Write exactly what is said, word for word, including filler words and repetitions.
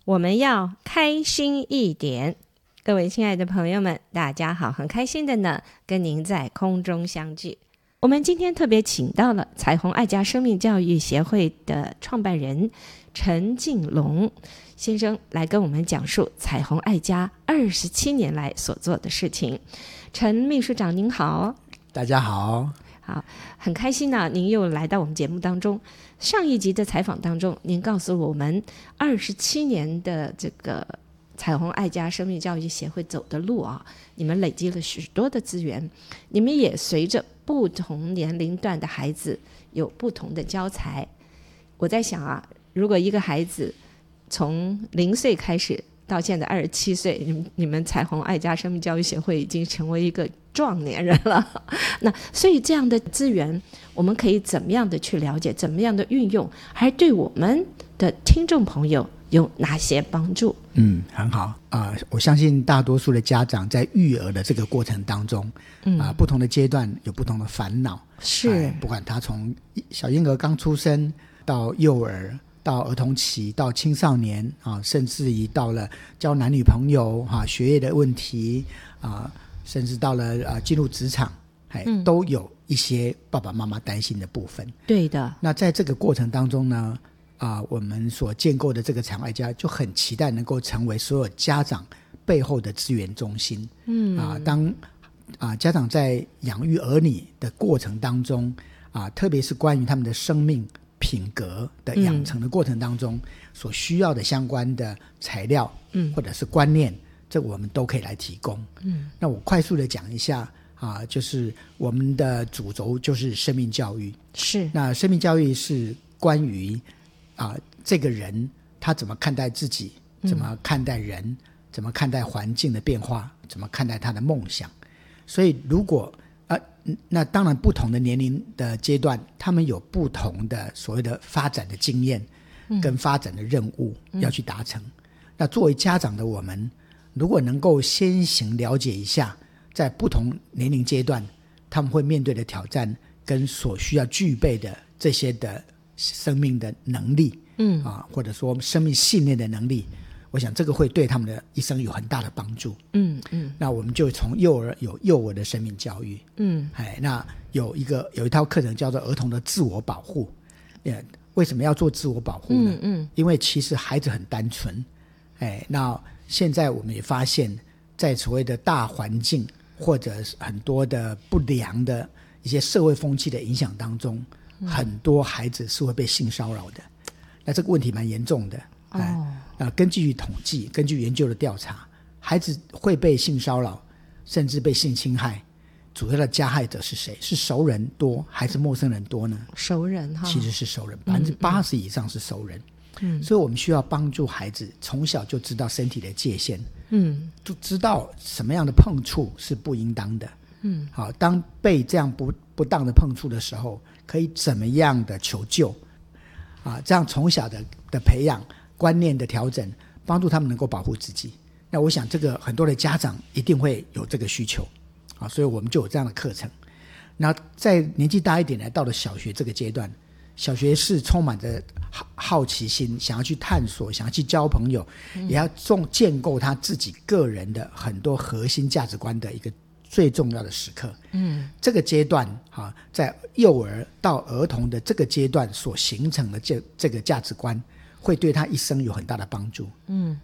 我们要开心一点。各位亲爱的朋友们，大家好，很开心的呢跟您在空中相聚。我们今天特别请到了彩虹爱家生命教育协会的创办人陈敬龙先生来跟我们讲述彩虹爱家二十七年来所做的事情。陈秘书长您好。 大家好。 好，很开心呢，您又来到我们节目当中。上一集的采访当中，您告诉我们二十七年的这个彩虹爱家生命教育协会走的路啊，你们累积了许多的资源，你们也随着不同年龄段的孩子有不同的教材。我在想啊，如果一个孩子从零岁开始到现在二十七岁，你们你们彩虹爱家生命教育协会已经成为一个壮年人了。那所以这样的资源我们可以怎么样的去了解，怎么样的运用，还对我们的听众朋友有哪些帮助？ 嗯，很好啊、呃！我相信大多数的家长在育儿的这个过程当中，嗯啊、呃，不同的阶段有不同的烦恼， 是、 呃、不管他从小婴儿刚出生到幼儿，到儿童期，到青少年啊，甚至于到了交男女朋友啊，学业的问题啊，甚至到了啊进入职场，哎、嗯，都有一些爸爸妈妈担心的部分。 对的。 那在这个过程当中呢，啊，我们所建构的这个彩虹爱家就很期待能够成为所有家长背后的资源中心。嗯啊，当啊家长在养育儿女的过程当中啊，特别是关于他们的生命品格的养成的过程当中、嗯、所需要的相关的材料，嗯，或者是观念，这我们都可以来提供。嗯，那我快速的讲一下啊，就是我们的主轴就是生命教育。 是， 那生命教育是关于啊这个人他怎么看待自己，怎么看待人、嗯、怎么看待环境的变化，怎么看待他的梦想。所以如果那当然不同的年龄的阶段，他们有不同的所谓的发展的经验跟发展的任务要去达成、嗯、那作为家长的我们，如果能够先行了解一下在不同年龄阶段他们会面对的挑战跟所需要具备的这些的生命的能力，嗯啊，或者说生命信念的能力，我想这个会对他们的一生有很大的帮助。嗯嗯，那我们就从幼儿有幼儿的生命教育，嗯，哎，那有一个有一套课程叫做儿童的自我保护。为什么要做自我保护呢？嗯嗯，因为其实孩子很单纯，哎，那现在我们也发现，在所谓的大环境或者很多的不良的一些社会风气的影响当中，嗯、很多孩子是会被性骚扰的。那这个问题蛮严重的。哦，呃，根据统计，根据研究的调查，孩子会被性骚扰，甚至被性侵害，主要的加害者是谁？是熟人多还是陌生人多呢？ 熟人哈， 其实是熟人，百分之八十以上是熟人。嗯，所以我们需要帮助孩子从小就知道身体的界限，嗯，就知道什么样的碰触是不应当的。嗯，好，当被这样不不当的碰触的时候，可以怎么样的求救？啊，这样从小的的培养。观念的调整，帮助他们能够保护自己。那我想这个很多的家长一定会有这个需求啊，所以我们就有这样的课程。那在年纪大一点来到了小学这个阶段，小学是充满着好奇心，想要去探索，想要去交朋友、嗯、也要重建构他自己个人的很多核心价值观的一个最重要的时刻。嗯，这个阶段啊，在幼儿到儿童的这个阶段所形成的这这个价值观会对他一生有很大的帮助。嗯，